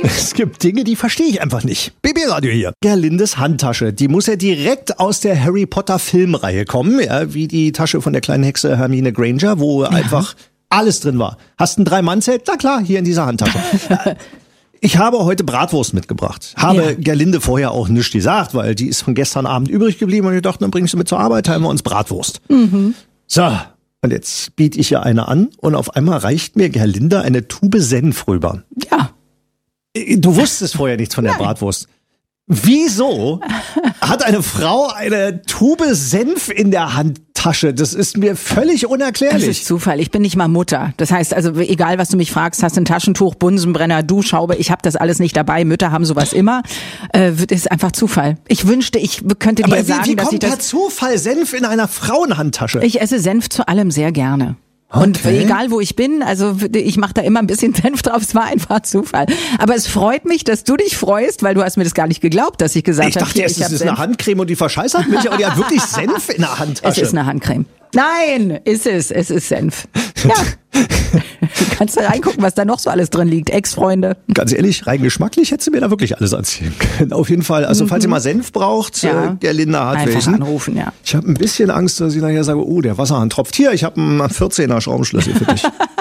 Es gibt Dinge, die verstehe ich einfach nicht. BB-Radio hier. Gerlindes Handtasche, die muss ja direkt aus der Harry Potter Filmreihe kommen, ja, wie die Tasche von der kleinen Hexe Hermine Granger, wo einfach alles drin war. Hast ein 3-Mann-Zelt? Na klar, hier in dieser Handtasche. Ich habe heute Bratwurst mitgebracht. Habe Gerlinde vorher auch nichts gesagt, weil die ist von gestern Abend übrig geblieben und ich dachte, dann bringst du mit zur Arbeit, teilen wir uns Bratwurst. So, und jetzt biete ich ihr eine an und auf einmal reicht mir Gerlinde eine Tube Senf rüber. Ja. Du wusstest vorher nichts von der Bratwurst. Wieso hat eine Frau eine Tube Senf in der Handtasche? Das ist mir völlig unerklärlich. Das ist Zufall. Ich bin nicht mal Mutter. Das heißt also, egal was du mich fragst, hast ein Taschentuch, Bunsenbrenner, Duschhaube, ich habe das alles nicht dabei. Mütter haben sowas immer. Das ist einfach Zufall. Ich wünschte, ich könnte dir sagen, wie dass kommt ich per Zufall Senf in einer Frauenhandtasche? Ich esse Senf zu allem sehr gerne. Und egal wo ich bin, also ich mache da immer ein bisschen Senf drauf, es war einfach Zufall. Aber es freut mich, dass du dich freust, weil du hast mir das gar nicht geglaubt, dass ich gesagt habe, ich dachte, es ist eine Handcreme und die verscheißert mich, aber die hat wirklich Senf in der Handtasche. Es ist eine Handcreme. Nein, ist es ist Senf. Ja. Du kannst da reingucken, was da noch so alles drin liegt. Ex-Freunde. Ganz ehrlich, rein geschmacklich hättest du mir da wirklich alles erzählen können. Auf jeden Fall, also falls ihr mal Senf braucht, Gerlinde hat einfach welchen. Anrufen, ja. Ich habe ein bisschen Angst, dass ich nachher sage, der Wasserhahn tropft. Hier, ich habe einen 14er Schraubenschlüssel für dich.